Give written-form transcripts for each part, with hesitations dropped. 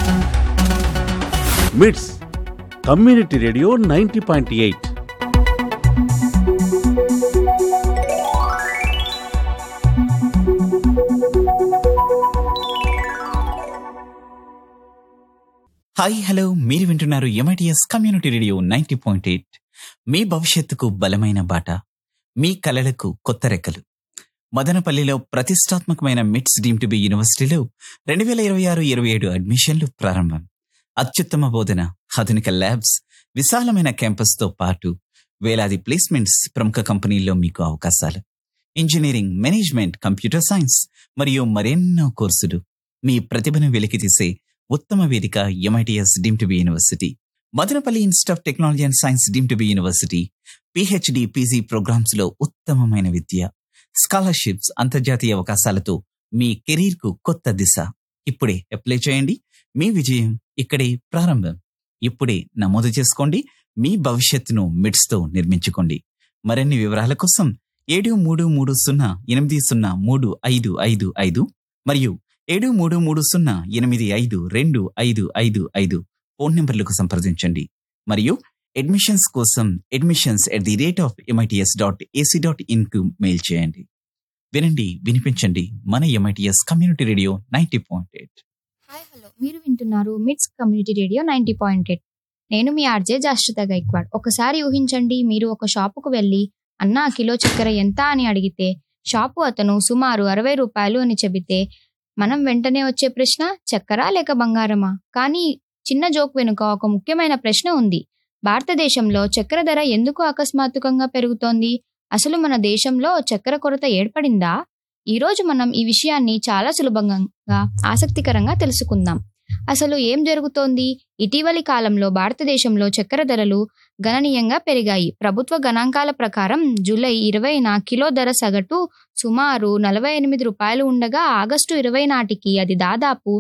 మిట్స్ community radio 90.8. Hi hello, మీరు వింటున్నారు ఎంఐటిఎస్ కమ్యూనిటీ రేడియో 90.8. మీ భవిష్యత్తుకు బలమైన బాట, మీ కలలకు కొత్త రెక్కలు. మదనపల్లిలో ప్రతిష్టాత్మకమైన మిట్స్ డీమ్ టు బి యూనివర్సిటీలో 2026-27 అడ్మిషన్లు ప్రారంభం. అత్యుత్తమ బోధన, ఆధునిక ల్యాబ్స్, విశాలమైన క్యాంపస్తో పాటు వేలాది ప్లేస్మెంట్స్, ప్రముఖ కంపెనీల్లో మీకు అవకాశాలు. ఇంజనీరింగ్, మేనేజ్మెంట్, కంప్యూటర్ సైన్స్ మరియు మరెన్నో కోర్సులు. మీ ప్రతిభను వెలికితీసే ఉత్తమ వేదిక MITS deem to be university. Madanapalle institute of technology and science deem to be university. PhD, PG programmes లో ఉత్తమమైన విద్య, స్కాలర్షిప్స్, అంతర్జాతీయ అవకాశాలతో మీ కెరీర్ కు కొత్త దిశ. ఇప్పుడే అప్లై చేయండి. మీ విజయం ఇక్కడే ప్రారంభం. ఇప్పుడే నమోదు చేసుకోండి. మీ భవిష్యత్తును మిడ్స్ తో నిర్మించుకోండి. మరిన్ని వివరాల కోసం 7330803555 మరియు 7330852255 ఫోన్ నంబర్లకు సంప్రదించండి. మరియు అడ్మిషన్స్ కోసం admissions@mits.ac.in కు మెయిల్ చేయండి. వినండి, వినిపించండి. మన MITS community radio 90.8. Hi hello, మీరు వింటున్నారు మిట్స్ కమ్యూనిటీ రేడియో 90.8. నేను మీ ఆర్జే జాశ్రిత గైక్వాడ్. ఒకసారి ఊహించండి, మీరు ఒక షాపుకు వెళ్ళి అన్నా కిలో చక్కెర ఎంత అని అడిగితే షాపు అతను సుమారు 60 రూపాయలు అని చెబితే మనం వెంటనే వచ్చే ప్రశ్న చక్కెర లేక బంగారమా? కానీ చిన్న జోక్ వెనుక ఒక ముఖ్యమైన ప్రశ్న ఉంది. భారతదేశంలో చక్కెర ధర ఎందుకు అకస్మాత్తుగా పెరుగుతోంది? అసలు మన దేశంలో చక్కెర కొరత ఏర్పడిందా? ఈరోజు మనం ఈ విషయాన్ని చాలా సులభంగా, ఆసక్తికరంగా తెలుసుకుందాం. అసలు ఏం జరుగుతోంది? ఇటీవలి కాలంలో భారతదేశంలో చక్కెర ధరలు గణనీయంగా పెరిగాయి. ప్రభుత్వ గణాంకాల ప్రకారం జూలై 20న కిలో ధర సగటు సుమారు 48 రూపాయలు ఉండగా ఆగస్టు 20 నాటికి అది దాదాపు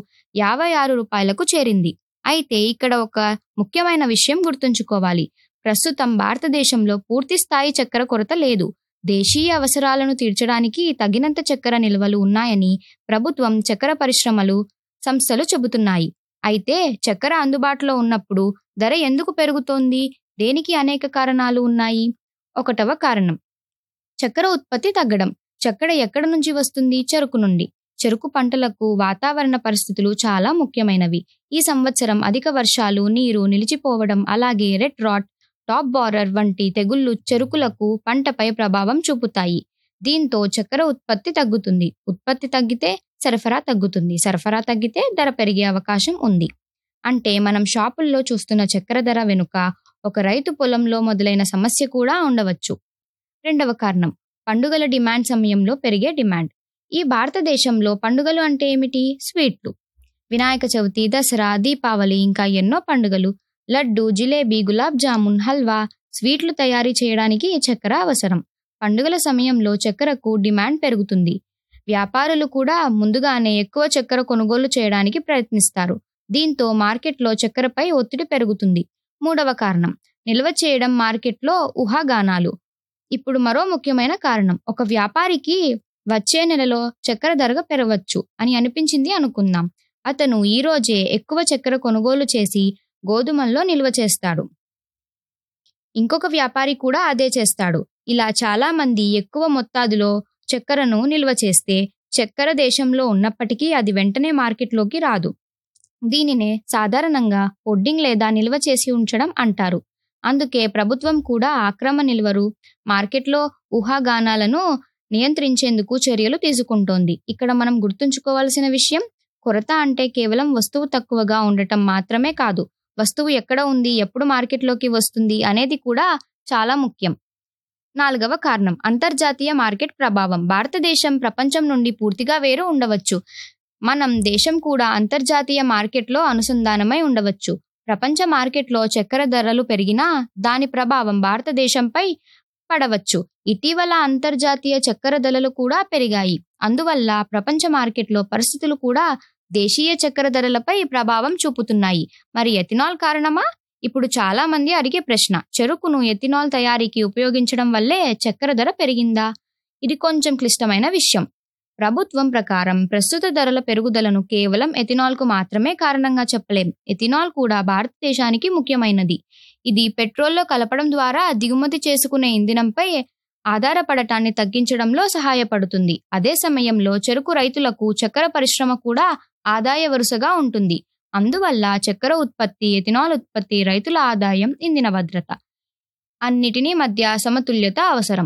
56 రూపాయలకు చేరింది. అయితే ఇక్కడ ఒక ముఖ్యమైన విషయం గుర్తుంచుకోవాలి. ప్రస్తుతం భారతదేశంలో పూర్తి స్థాయి చక్కెర కొరత లేదు. దేశీయ అవసరాలను తీర్చడానికి తగినంత చక్కెర నిల్వలు ఉన్నాయని ప్రభుత్వం, చక్కెర పరిశ్రమలు, సంస్థలు చెబుతున్నాయి. అయితే చక్కెర అందుబాటులో ఉన్నప్పుడు ధర ఎందుకు పెరుగుతోంది? దేనికి అనేక కారణాలు ఉన్నాయి. 1వ కారణం, చక్కెర ఉత్పత్తి తగ్గడం. చక్కెర ఎక్కడ నుంచి వస్తుంది? చెరుకు నుండి. చెరుకు పంటలకు వాతావరణ పరిస్థితులు చాలా ముఖ్యమైనవి. ఈ సంవత్సరం అధిక వర్షాలు, నీరు నిలిచిపోవడం, అలాగే రెడ్ రాట్, టాప్ బారర్ వంటి తెగుళ్లు చెరుకులకు, పంటపై ప్రభావం చూపుతాయి. దీంతో చక్కెర ఉత్పత్తి తగ్గుతుంది. ఉత్పత్తి తగ్గితే సరఫరా తగ్గుతుంది. సరఫరా తగ్గితే ధర పెరిగే అవకాశం ఉంది. అంటే మనం షాపుల్లో చూస్తున్న చక్కెర ధర వెనుక ఒక రైతు పొలంలో మొదలైన సమస్య కూడా ఉండవచ్చు. 2వ కారణం, పండుగల డిమాండ్ సమయంలో పెరిగే డిమాండ్. ఈ భారతదేశంలో పండుగలు అంటే ఏమిటి? స్వీట్లు. వినాయక చవితి, దసరా, దీపావళి, ఇంకా ఎన్నో పండుగలు. లడ్డు, జిలేబీ, గులాబ్ జామున్, హల్వా, స్వీట్లు తయారీ చేయడానికి చక్కెర అవసరం. పండుగల సమయంలో చక్కెరకు డిమాండ్ పెరుగుతుంది. వ్యాపారులు కూడా ముందుగానే ఎక్కువ చక్కెర కొనుగోలు చేయడానికి ప్రయత్నిస్తారు. దీంతో మార్కెట్లో చక్కెరపై ఒత్తిడి పెరుగుతుంది. 3వ కారణం, నిల్వ చేయడం. మార్కెట్లో ఊహాగానాలు. ఇప్పుడు మరో ముఖ్యమైన కారణం, ఒక వ్యాపారికి వచ్చే నెలలో చక్కెర ధర పెరగవచ్చు అని అనిపించింది అనుకుందాం. అతను ఈ రోజే ఎక్కువ చక్కెర కొనుగోలు చేసి గోధుమల్లో నిల్వ చేస్తాడు. ఇంకొక వ్యాపారి కూడా అదే చేస్తాడు. ఇలా చాలా మంది ఎక్కువ మొత్తాదులో చక్కెరను నిల్వ చేస్తే చక్కెర దేశంలో ఉన్నప్పటికీ అది వెంటనే మార్కెట్లోకి రాదు. దీనినే సాధారణంగా హోర్డింగ్ లేదా నిల్వ చేసి ఉంచడం అంటారు. అందుకే ప్రభుత్వం కూడా అక్రమ నిల్వలు, మార్కెట్లో ఊహాగానాలను నియంత్రించేందుకు చర్యలు తీసుకుంటోంది. ఇక్కడ మనం గుర్తుంచుకోవాల్సిన విషయం, కొరత అంటే కేవలం వస్తువు తక్కువగా ఉండటం మాత్రమే కాదు. వస్తువు ఎక్కడ ఉంది, ఎప్పుడు మార్కెట్లోకి వస్తుంది అనేది కూడా చాలా ముఖ్యం. 4వ కారణం, అంతర్జాతీయ మార్కెట్ ప్రభావం. భారతదేశం ప్రపంచం నుండి పూర్తిగా వేరు ఉండవచ్చు. మనం దేశం కూడా అంతర్జాతీయ మార్కెట్లో అనుసంధానమై ఉండవచ్చు. ప్రపంచ మార్కెట్లో చక్కెర ధరలు పెరిగినా దాని ప్రభావం భారతదేశంపై పడవచ్చు. ఇటీవల అంతర్జాతీయ చక్కెర ధరలు కూడా పెరిగాయి. అందువల్ల ప్రపంచ మార్కెట్లో పరిస్థితులు కూడా దేశీయ చక్కెర ధరలపై ప్రభావం చూపుతున్నాయి. మరి ఎథనాల్ కారణమా? ఇప్పుడు చాలా మంది అడిగే ప్రశ్న. చెరుకును ఎథనాల్ తయారీకి ఉపయోగించడం వల్లే చక్కెర ధర పెరిగిందా? ఇది కొంచెం క్లిష్టమైన విషయం. ప్రభుత్వం ప్రకారం ప్రస్తుత ధరల పెరుగుదలను కేవలం ఎథినాల్కు మాత్రమే కారణంగా చెప్పలేం. ఎథినాల్ కూడా భారతదేశానికి ముఖ్యమైనది. ఇది పెట్రోల్లో కలపడం ద్వారా దిగుమతి చేసుకునే ఇంధనంపై ఆధారపడటాన్ని తగ్గించడంలో సహాయపడుతుంది. అదే సమయంలో చెరకు రైతులకు చక్కెర పరిశ్రమ కూడా ఆదాయ వరుసగా ఉంటుంది. అందువల్ల చక్కెర ఉత్పత్తి, ఎథినాల్ ఉత్పత్తి, రైతుల ఆదాయం, ఇంధన భద్రత అన్నిటినీ మధ్య సమతుల్యత అవసరం.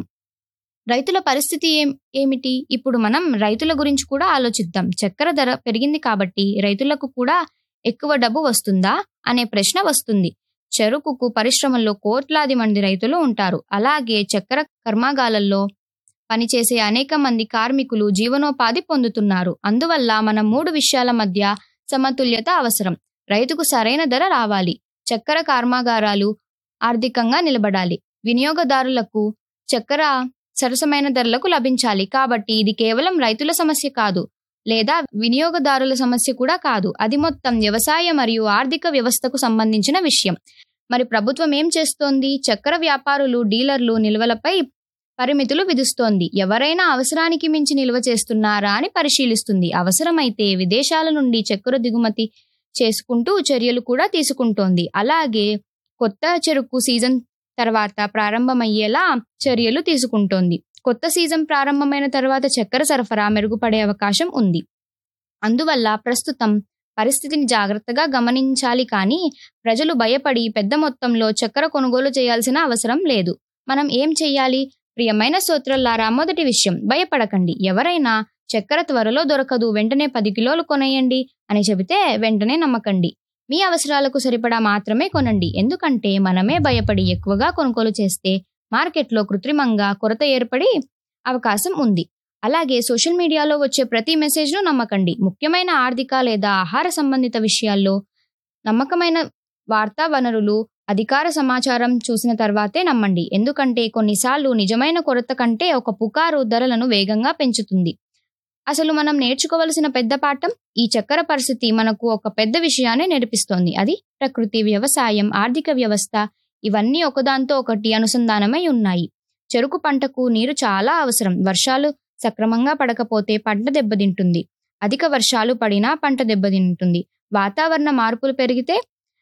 రైతుల పరిస్థితి ఏమిటి? ఇప్పుడు మనం రైతుల గురించి కూడా ఆలోచిద్దాం. చక్కెర ధర పెరిగింది కాబట్టి రైతులకు కూడా ఎక్కువ డబ్బు వస్తుందా అనే ప్రశ్న వస్తుంది. చెరుకుకు పరిశ్రమల్లో కోట్లాది మంది రైతులు ఉంటారు. అలాగే చక్కెర కర్మాగారాల్లో పనిచేసే అనేక మంది కార్మికులు జీవనోపాధి పొందుతున్నారు. అందువల్ల మనం 3 విషయాల మధ్య సమతుల్యత అవసరం. రైతుకు సరైన ధర రావాలి, చక్కెర కర్మాగారాలు ఆర్థికంగా నిలబడాలి, వినియోగదారులకు చక్కెర సరసమైన ధరలకు లభించాలి. కాబట్టి ఇది కేవలం రైతుల సమస్య కాదు, లేదా వినియోగదారుల సమస్య కూడా కాదు. అది మొత్తం వ్యవసాయ మరియు ఆర్థిక వ్యవస్థకు సంబంధించిన విషయం. మరి ప్రభుత్వం ఏం చేస్తోంది? చక్కెర వ్యాపారులు, డీలర్లు నిల్వలపై పరిమితులు విధిస్తోంది. ఎవరైనా అవసరానికి మించి నిల్వ చేస్తున్నారా అని పరిశీలిస్తుంది. అవసరమైతే విదేశాల నుండి చక్కెర దిగుమతి చేసుకుంటూ చర్యలు కూడా తీసుకుంటోంది. అలాగే కొత్త చెరుకు సీజన్ తర్వాత ప్రారంభమయ్యేలా చర్యలు తీసుకుంటోంది. కొత్త సీజన్ ప్రారంభమైన తర్వాత చక్కెర సరఫరా మెరుగుపడే అవకాశం ఉంది. అందువల్ల ప్రస్తుతం పరిస్థితిని జాగ్రత్తగా గమనించాలి. కానీ ప్రజలు భయపడి పెద్ద మొత్తంలో చక్కెర కొనుగోలు చేయాల్సిన అవసరం లేదు. మనం ఏం చెయ్యాలి? ప్రియమైన శ్రోతలారా, మొదటి విషయం, భయపడకండి. ఎవరైనా చక్కెర త్వరలో దొరకదు, వెంటనే 10 కిలోలు కొనేయండి అని చెబితే వెంటనే నమ్మకండి. మీ అవసరాలకు సరిపడా మాత్రమే కొనండి. ఎందుకంటే మనమే భయపడి ఎక్కువగా కొనుగోలు చేస్తే మార్కెట్లో కృత్రిమంగా కొరత ఏర్పడి అవకాశం ఉంది. అలాగే సోషల్ మీడియాలో వచ్చే ప్రతి మెసేజ్ను నమ్మకండి. ముఖ్యమైన ఆర్థిక లేదా ఆహార సంబంధిత విషయాల్లో నమ్మకమైన వార్తా వనరులు, అధికార సమాచారం చూసిన తర్వాతే నమ్మండి. ఎందుకంటే కొన్నిసార్లు నిజమైన కొరత కంటే ఒక పుకారు ధరలను వేగంగా పెంచుతుంది. అసలు మనం నేర్చుకోవలసిన పెద్ద పాఠం, ఈ చక్కెర పరిస్థితి మనకు ఒక పెద్ద విషయాన్ని నేర్పిస్తోంది. అది ప్రకృతి, వ్యవసాయం, ఆర్థిక వ్యవస్థ ఇవన్నీ ఒకదాంతో ఒకటి అనుసంధానమై ఉన్నాయి. చెరుకు పంటకు నీరు చాలా అవసరం. వర్షాలు సక్రమంగా పడకపోతే పంట దెబ్బతింటుంది. అధిక వర్షాలు పడినా పంట దెబ్బతింటుంది. వాతావరణ మార్పులు పెరిగితే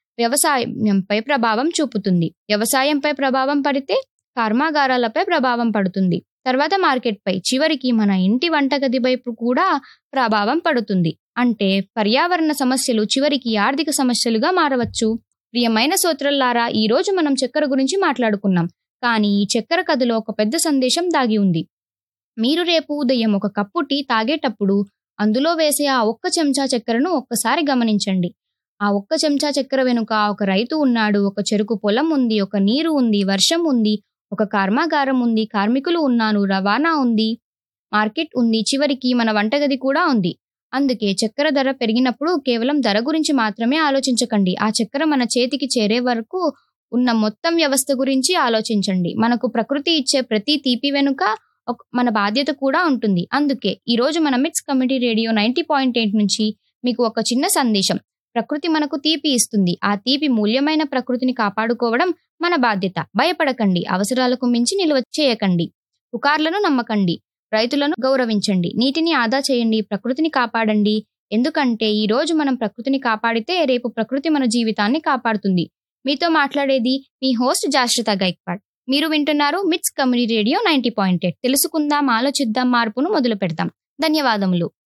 వ్యవసాయంపై ప్రభావం చూపుతుంది. వ్యవసాయంపై ప్రభావం పడితే కర్మాగారాలపై ప్రభావం పడుతుంది. తర్వాత మార్కెట్పై, చివరికి మన ఇంటి వంటగది వైపు కూడా ప్రభావం పడుతుంది. అంటే పర్యావరణ సమస్యలు చివరికి ఆర్థిక సమస్యలుగా మారవచ్చు. ప్రియమైన శ్రోతలారా, ఈ రోజు మనం చక్కెర గురించి మాట్లాడుకున్నాం. కానీ ఈ చక్కెర కథలో ఒక పెద్ద సందేశం దాగి ఉంది. మీరు రేపు ఉదయం ఒక కప్పు టీ తాగేటప్పుడు అందులో వేసే ఆ ఒక్క చెంచా చక్కెరను ఒక్కసారి గమనించండి. ఆ ఒక్క చెంచా చక్కెర వెనుక ఒక రైతు ఉన్నాడు, ఒక చెరుకు పొలం ఉంది, ఒక నీరు ఉంది, వర్షం ఉంది, ఒక కర్మాగారం ఉంది, కార్మికులు ఉన్నారు, రవాణా ఉంది, మార్కెట్ ఉంది, చివరికి మన వంటగది కూడా ఉంది. అందుకే చక్కెర ధర పెరిగినప్పుడు కేవలం ధర గురించి మాత్రమే ఆలోచించకండి. ఆ చక్కెర మన చేతికి చేరే వరకు ఉన్న మొత్తం వ్యవస్థ గురించి ఆలోచించండి. మనకు ప్రకృతి ఇచ్చే ప్రతి తీపి వెనుక మన బాధ్యత కూడా ఉంటుంది. అందుకే ఈరోజు మన మిట్స్ కమ్యూనిటీ రేడియో 90.8 నుంచి మీకు ఒక చిన్న సందేశం. ప్రకృతి మనకు తీపి ఇస్తుంది. ఆ తీపి మూల్యమైన ప్రకృతిని కాపాడుకోవడం మన బాధ్యత. భయపడకండి, అవసరాలకు మించి నిల్వ చేయకండి, పుకార్లను నమ్మకండి, రైతులను గౌరవించండి, నీటిని ఆదా చేయండి, ప్రకృతిని కాపాడండి. ఎందుకంటే ఈ రోజు మనం ప్రకృతిని కాపాడితే రేపు ప్రకృతి మన జీవితాన్ని కాపాడుతుంది. మీతో మాట్లాడేది మీ హోస్ట్ జాశ్రిత గైక్వాడ్. మీరు వింటున్నారు మిట్స్ కమ్యూనిటీ రేడియో 90.8. తెలుసుకుందాం, ఆలోచిద్దాం, మార్పును మొదలు పెడతాం. ధన్యవాదములు.